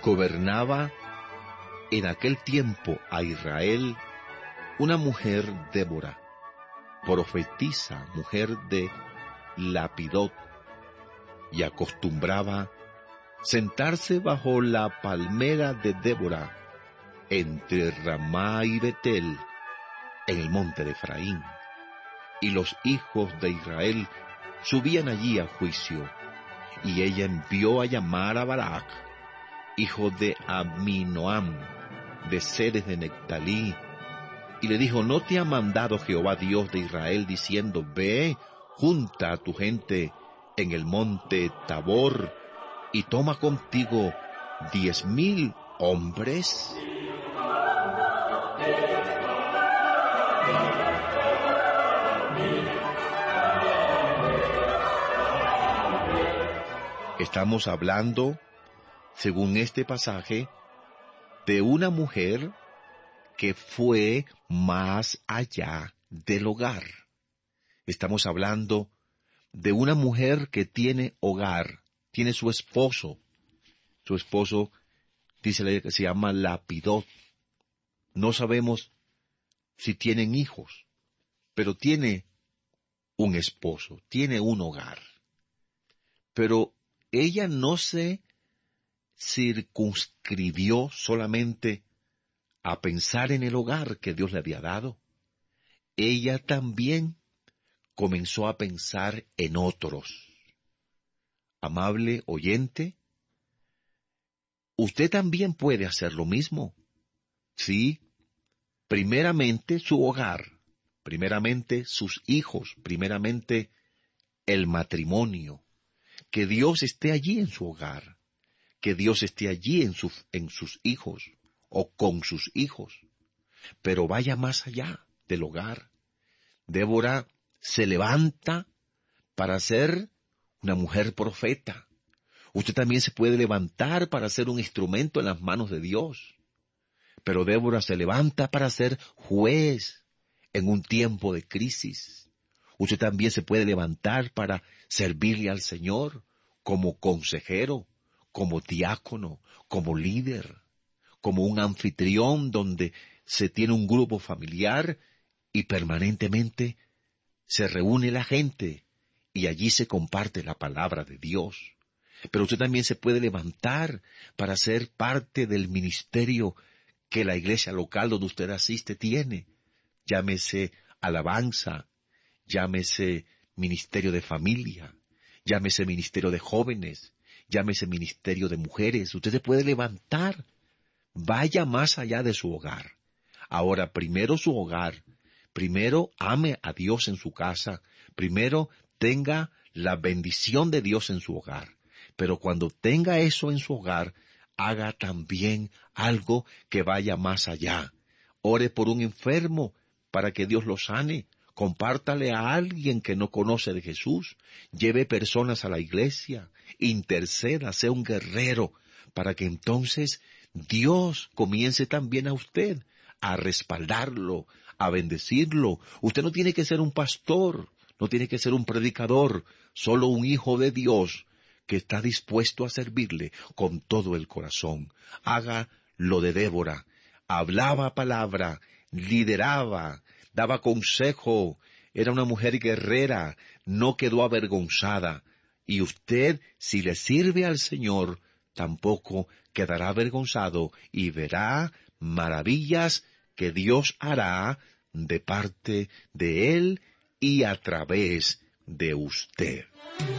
Gobernaba en aquel tiempo a Israel una mujer Débora, profetisa, mujer de Lapidot, y acostumbraba sentarse bajo la palmera de Débora entre Ramá y Betel, en el monte de Efraín. Y los hijos de Israel subían allí a juicio, y ella envió a llamar a Balac, hijo de Aminoam, de Ceres de Nectalí, y le dijo: ¿No te ha mandado Jehová Dios de Israel, diciendo: ve, junta a tu gente en el monte Tabor, y toma contigo 10,000 hombres? Estamos hablando, según este pasaje, de una mujer que fue más allá del hogar. Estamos hablando de una mujer que tiene hogar, tiene su esposo. Su esposo, dice la Biblia, que se llama Lapidot. No sabemos si tienen hijos, pero tiene un esposo, tiene un hogar. Pero ella no se circunscribió solamente a pensar en el hogar que Dios le había dado. Ella también comenzó a pensar en otros. Amable oyente, usted también puede hacer lo mismo. Sí, primeramente su hogar, primeramente sus hijos, primeramente el matrimonio. Que Dios esté allí en su hogar, que Dios esté allí en sus hijos o con sus hijos. Pero vaya más allá del hogar. Débora se levanta para ser una mujer profeta. Usted también se puede levantar para ser un instrumento en las manos de Dios. Pero Débora se levanta para ser juez en un tiempo de crisis. Usted también se puede levantar para servirle al Señor como consejero, como diácono, como líder, como un anfitrión donde se tiene un grupo familiar y permanentemente se reúne la gente y allí se comparte la palabra de Dios. Pero usted también se puede levantar para ser parte del ministerio que la iglesia local donde usted asiste tiene. Llámese alabanza, llámese ministerio de familia, llámese ministerio de jóvenes, llámese ministerio de mujeres. Usted se puede levantar. Vaya más allá de su hogar. Ahora, primero su hogar. Primero ame a Dios en su casa. Primero tenga la bendición de Dios en su hogar. Pero cuando tenga eso en su hogar, haga también algo que vaya más allá. Ore por un enfermo para que Dios lo sane. Compártale a alguien que no conoce de Jesús. Lleve personas a la iglesia. Interceda, sea un guerrero, para que entonces Dios comience también a usted a respaldarlo, a bendecirlo. Usted no tiene que ser un pastor, no tiene que ser un predicador, solo un hijo de Dios que está dispuesto a servirle con todo el corazón. Haga lo de Débora. Hablaba palabra, lideraba, daba consejo, era una mujer guerrera, no quedó avergonzada. Y usted, si le sirve al Señor, tampoco quedará avergonzado y verá maravillas que Dios hará de parte de Él y a través de usted.